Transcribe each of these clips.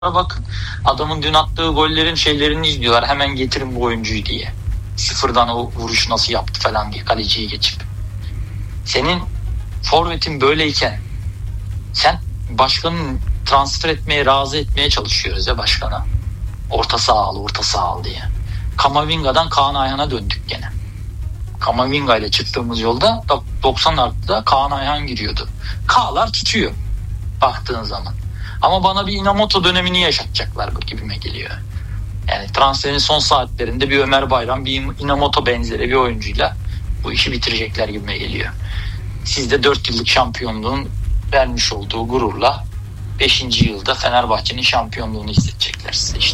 bakın. Adamın dün attığı gollerin şeylerini izliyorlar. Hemen getirin bu oyuncuyu diye. Sıfırdan o vuruş nasıl yaptı falan diye kaleciyi geçip. Senin forvetin böyleyken sen başkanın transfer etmeye, razı etmeye çalışıyoruz ya başkana. Orta saha al diye. Kamavinga'dan Kaan Ayhan'a döndük gene. Kamavinga ile çıktığımız yolda 90 artıda Kaan Ayhan giriyordu. K'lar tutuyor baktığın zaman. Ama bana bir Inamoto dönemini yaşatacaklar gibime geliyor. Yani transferin son saatlerinde bir Ömer Bayram, bir Inamoto benzeri bir oyuncuyla bu işi bitirecekler gibime geliyor. Siz de 4 yıllık şampiyonluğun vermiş olduğu gururla 5. yılda Fenerbahçe'nin şampiyonluğunu hissedecekler size işte.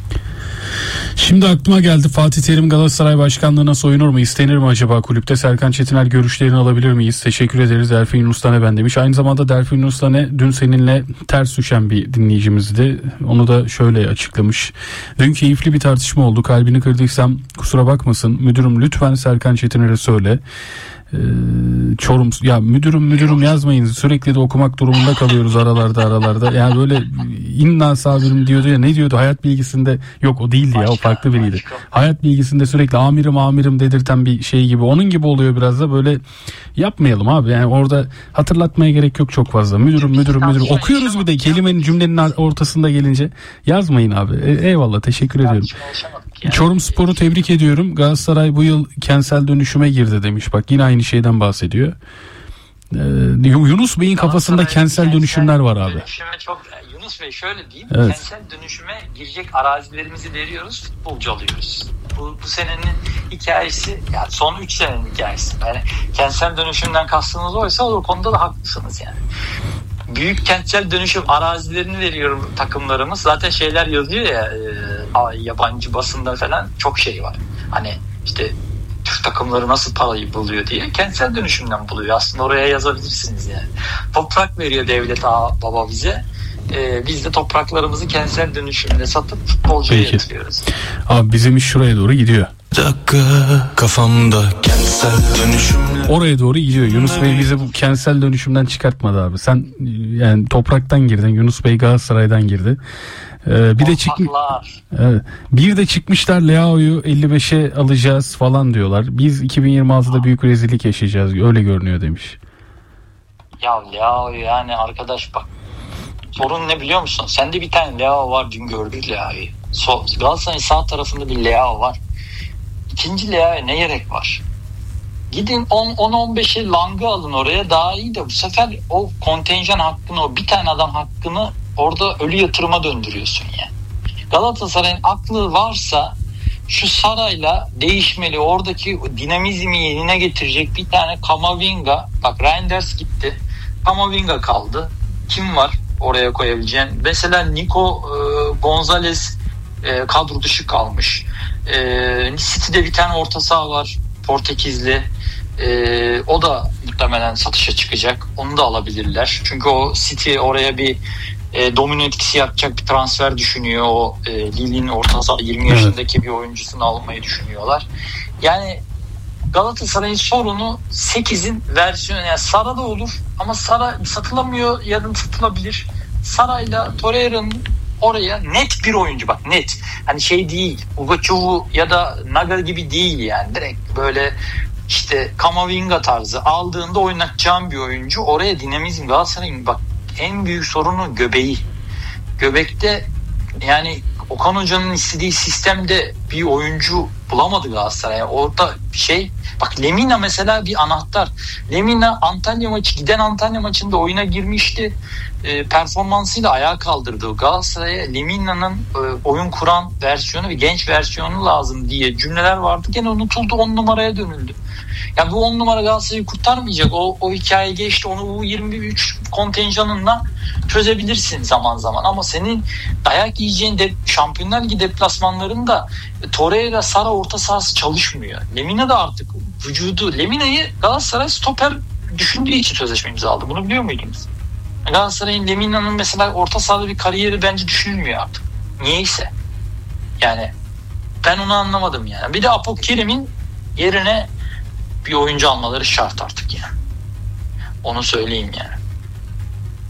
Şimdi aklıma geldi, Fatih Terim Galatasaray başkanlığına soyunur mu? İstenir mi acaba kulüpte? Serkan Çetiner görüşlerini alabilir miyiz? Teşekkür ederiz. Delfin Yunus Tane ben demiş. Aynı zamanda Delfin Yunus Tane dün seninle ters düşen bir dinleyicimizdi. Onu da şöyle açıklamış. Dün keyifli bir tartışma oldu. Kalbini kırdıysam kusura bakmasın. Müdürüm lütfen Serkan Çetiner'e söyle. Çorum ya müdürüm yazmayın, sürekli de okumak durumunda kalıyoruz aralarda yani böyle inna sabirim diyordu ya, ne diyordu hayat bilgisinde, yok o değildi ya, o farklı biriydi. Hayat bilgisinde sürekli amirim dedirten bir şey gibi, onun gibi oluyor biraz da. Böyle yapmayalım abi, yani orada hatırlatmaya gerek yok çok fazla. Müdürüm okuyoruz, bir de kelimenin, cümlenin ortasında gelince yazmayın abi. Eyvallah, teşekkür ediyorum. Çorum Spor'u tebrik ediyorum. Galatasaray bu yıl kentsel dönüşüme girdi demiş. Bak yine aynı şeyden bahsediyor. Yunus Bey'in kafasında kentsel dönüşümler var abi. Yunus Bey şöyle diyeyim. Evet. Kentsel dönüşüme girecek arazilerimizi veriyoruz. Futbolcu alıyoruz. Bu senenin hikayesi, yani son 3 senenin hikayesi. Yani kentsel dönüşümden kastınız oysa o konuda da haklısınız yani. Büyük kentsel dönüşüm arazilerini veriyorum takımlarımız. Zaten şeyler yazıyor ya, yabancı basında falan çok şey var. Hani işte Türk takımları nasıl parayı buluyor diye, kentsel dönüşümden buluyor. Aslında oraya yazabilirsiniz yani. Toprak veriyor devlet baba bize. Biz de topraklarımızı kentsel dönüşümle satıp futbolcuya yatırıyoruz. Abi bizim iş şuraya doğru gidiyor. Kafamda kentsel dönüşümler. Oraya doğru gidiyor. Yunus Bey bizi bu kentsel dönüşümden çıkartmadı abi. Sen yani topraktan girdin. Yunus Bey Galatasaray'dan girdi. Bir de çıkmışlar Leao'yu 55'e alacağız falan diyorlar. Biz 2026'da büyük rezillik yaşayacağız. Öyle görünüyor demiş. Ya Leao yani arkadaş bak, sorun ne biliyor musun? Sende bir tane Leao var, dün gördük Leao'yu. Galatasaray'ın sağ tarafında bir Leao var. İkinci Leao'ya ne gerek var? Gidin 10-15'e Lang'ı alın oraya, daha iyi de bu sefer o kontenjan hakkını, o bir tane adam hakkını orada ölü yatırıma döndürüyorsun yani. Galatasaray'ın aklı varsa şu Saray'la değişmeli, oradaki dinamizmi yerine getirecek bir tane Kamavinga. Bak Reinders gitti, Kamavinga kaldı. Kim var oraya koyabileceğin? Mesela Nico Gonzalez kadro dışı kalmış. City'de bir tane orta saha var, Portekizli. O da muhtemelen satışa çıkacak. Onu da alabilirler. Çünkü o City oraya bir domino etkisi yapacak bir transfer düşünüyor. O Lille'in orta saha 20 yaşındaki bir oyuncusunu almayı düşünüyorlar. Yani Galatasaray'ın sorunu 8'in versiyonu. Yani Sara da olur ama Sara satılamıyor, yarın satılabilir. Sara'yla Torreira'nın oraya net bir oyuncu, bak net. Hani şey değil, Ugaçovu ya da Naga gibi değil yani. Direkt böyle işte Kamavinga tarzı aldığında oynatacağım bir oyuncu. Oraya dinamizm, Galatasaray'ın bak en büyük sorunu göbeği. Göbekte yani Okan Hoca'nın istediği sistemde bir oyuncu bulamadı Galatasaray. Orada şey, bak Lemina mesela bir anahtar. Lemina giden Antalya maçında oyuna girmişti. Performansıyla ayağa kaldırdı. Galatasaray'a Lemina'nın oyun kuran versiyonu ve genç versiyonu lazım diye cümleler vardı. Gene unutuldu, 10 numaraya dönüldü. Yani bu 10 numara Galatasaray'ı kurtarmayacak. O hikaye geçti. Onu bu 23 kontenjanınla çözebilirsin zaman zaman. Ama senin dayak yiyeceğin Şampiyonlar Ligi deplasmanlarında Torreira, Sara orta sahası çalışmıyor. Lemina da artık vücudu. Lemina'yı Galatasaray stoper düşündüğü için sözleşme imzaladı. Bunu biliyor muydunuz? Galatasaray'ın Lemina'nın mesela orta sahada bir kariyeri bence düşünülmüyor artık. Niyeyse. Yani ben onu anlamadım yani. Bir de Apokerim'in yerine bir oyuncu almaları şart artık yani. Onu söyleyeyim yani.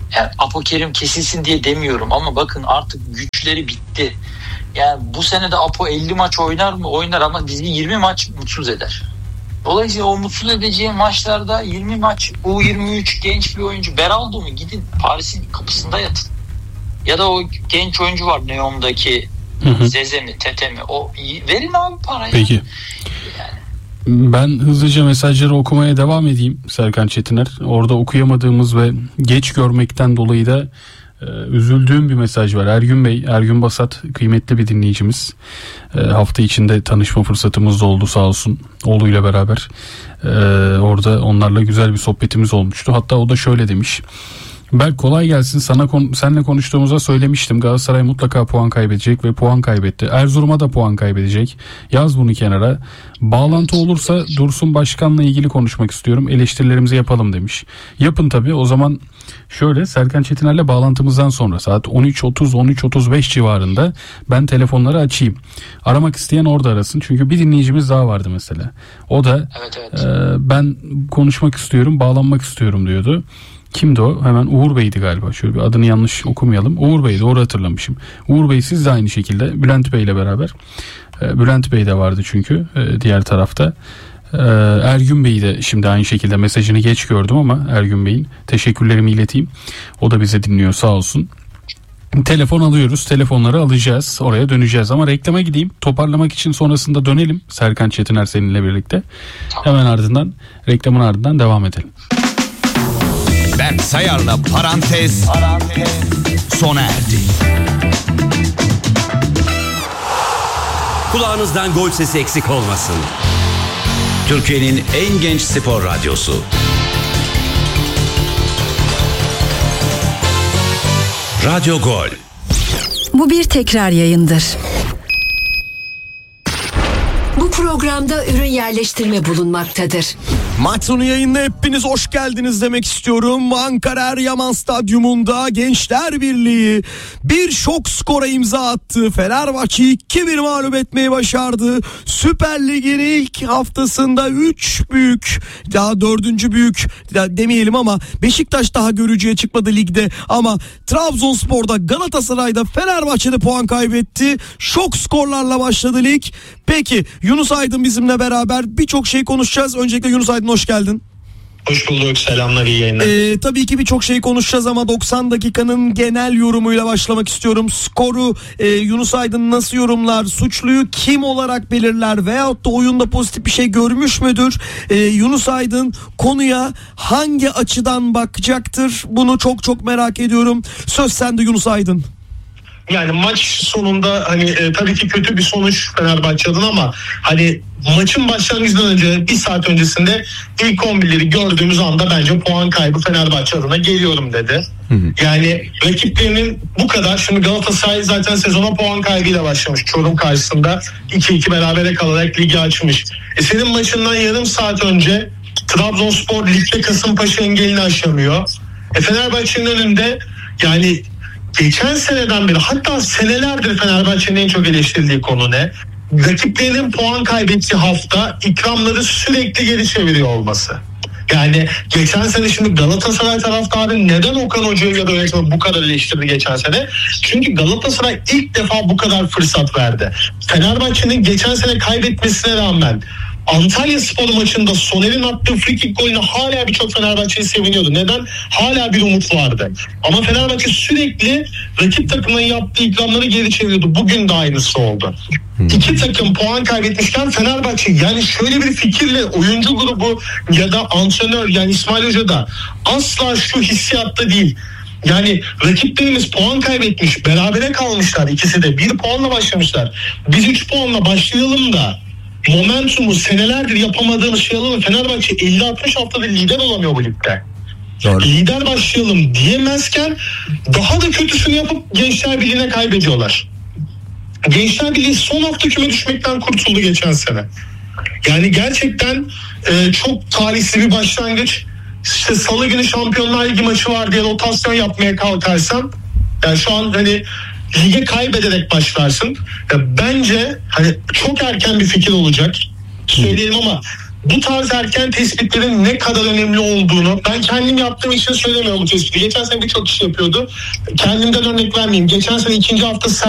Yani Apokerim kesilsin diye demiyorum ama bakın artık güçleri bitti. Yani bu sene de Apo 50 maç oynar mı? Oynar ama bizi 20 maç mutsuz eder. Dolayısıyla o mutsuz edeceği maçlarda 20 maç U23 genç bir oyuncu Beraldo mu, gidin Paris'in kapısında yatın. Ya da o genç oyuncu var Neom'daki Zeze mi Tete mi, o verin abi parayı. Peki. Yani. Ben hızlıca mesajları okumaya devam edeyim Serkan Çetiner. Orada okuyamadığımız ve geç görmekten dolayı da üzüldüğüm bir mesaj var. Ergün Bey, Ergün Basat kıymetli bir dinleyicimiz. Hafta içinde tanışma fırsatımız da oldu sağ olsun. Oğluyla beraber. Orada onlarla güzel bir sohbetimiz olmuştu. Hatta o da şöyle demiş. Berk kolay gelsin. Seninle konuştuğumuzda söylemiştim. Galatasaray mutlaka puan kaybedecek ve puan kaybetti. Erzurum'a da puan kaybedecek. Yaz bunu kenara. Bağlantı olursa Dursun Başkan'la ilgili konuşmak istiyorum. Eleştirilerimizi yapalım demiş. Yapın tabii. O zaman şöyle, Serkan Çetiner'le bağlantımızdan sonra saat 13.30-13.35 civarında ben telefonları açayım. Aramak isteyen orada arasın. Çünkü bir dinleyicimiz daha vardı mesela. O da evet. Ben konuşmak istiyorum, bağlanmak istiyorum diyordu. Kimdi o? Hemen Uğur Bey'di galiba. Şöyle bir adını yanlış okumayalım. Uğur Bey, doğru hatırlamışım. Uğur Bey, siz de aynı şekilde Bülent Bey'le beraber. Bülent Bey de vardı çünkü diğer tarafta. Ergün Bey'i de şimdi aynı şekilde mesajını geç gördüm ama Ergün Bey'in teşekkürlerimi ileteyim. O da bizi dinliyor sağ olsun. Telefon alıyoruz. Telefonları alacağız. Oraya döneceğiz ama reklama gideyim. Toparlamak için sonrasında dönelim. Serkan Çetiner seninle birlikte. Hemen ardından, reklamın ardından devam edelim. Berk Sayar'la Parantez sona erdi. Kulağınızdan gol sesi eksik olmasın. Türkiye'nin en genç spor radyosu. Radyo Gol. Bu bir tekrar yayındır. Bu programda ürün yerleştirme bulunmaktadır. Maç sonu yayında hepiniz hoş geldiniz demek istiyorum. Ankara Eryaman Stadyumunda Gençler Birliği bir şok skora imza attı. Fenerbahçe'yi 2-1 mağlup etmeyi başardı. Süper Lig'in ilk haftasında 3 büyük, daha 4. büyük demeyelim ama Beşiktaş daha görücüye çıkmadı ligde. Ama Trabzonspor'da, Galatasaray'da, Fenerbahçe'de puan kaybetti. Şok skorlarla başladı lig. Peki Yunus Aydın bizimle beraber, birçok şey konuşacağız. Öncelikle Yunus Aydın, hoş geldin. Hoş bulduk, selamlar, iyi yayınlar. Tabii ki birçok şey konuşacağız ama 90 dakikanın genel yorumuyla başlamak istiyorum. Skoru Yunus Aydın nasıl yorumlar? Suçluyu kim olarak belirler? Veyahut da oyunda pozitif bir şey görmüş müdür? Yunus Aydın konuya hangi açıdan bakacaktır? Bunu çok çok merak ediyorum. Söz sende Yunus Aydın. Yani maç sonunda tabii ki kötü bir sonuç Fenerbahçe adına ama maçın başlangıcından önce, bir saat öncesinde ilk 11'leri gördüğümüz anda bence puan kaybı Fenerbahçe adına geliyorum dedi. Yani rakiplerinin bu kadar, şimdi Galatasaray zaten sezona puan kaybıyla başlamış. Çorum karşısında 2-2 berabere kalarak ligi açmış. Senin maçından yarım saat önce Trabzonspor ligde Kasımpaşa engelini aşamıyor. Fenerbahçe'nin önünde yani geçen seneden beri, hatta senelerdir Fenerbahçe'nin en çok eleştirildiği konu ne? Rakiplerinin puan kaybettiği hafta ikramları sürekli geri çeviriyor olması. Yani geçen sene, şimdi Galatasaray taraftarı neden Okan Hoca'yı ya da yönetimi bu kadar eleştirdi geçen sene? Çünkü Galatasaray ilk defa bu kadar fırsat verdi. Fenerbahçe'nin geçen sene kaybetmesine rağmen Antalyaspor maçında Soner'in attığı frikik golüne hala birçok Fenerbahçe'yi seviniyordu. Neden? Hala bir umut vardı. Ama Fenerbahçe sürekli rakip takımın yaptığı ikramları geri çeviriyordu. Bugün de aynısı oldu. İki takım puan kaybetmişken Fenerbahçe, yani şöyle bir fikirle oyuncu grubu ya da antrenör, yani İsmail Hoca da asla şu hissiyatta değil. Yani rakiplerimiz puan kaybetmiş, berabere kalmışlar, ikisi de 1 puanla başlamışlar. Biz 3 puanla başlayalım da momentumu senelerdir yapamadığımız şey alalım. Fenerbahçe 50-60 haftadır lider olamıyor bu ligde. Doğru. Lider başlayalım diyemezken daha da kötüsünü yapıp Gençler Birliği'ne kaybediyorlar. Gençler Birliği son hafta küme düşmekten kurtuldu geçen sene. Yani gerçekten çok talihsiz bir başlangıç. İşte Salı günü Şampiyonlar Ligi maçı var diye rotasyon yapmaya kalkarsan, yani şu an lige kaybederek başlarsın. Bence çok erken bir fikir olacak. Söyleyelim ama bu tarz erken tespitlerin ne kadar önemli olduğunu, ben kendim yaptığım için söylemiyorum bu tespiti. Geçen sene birçok kişi yapıyordu. Kendimden örnek vermeyeyim. Geçen sene 2. hafta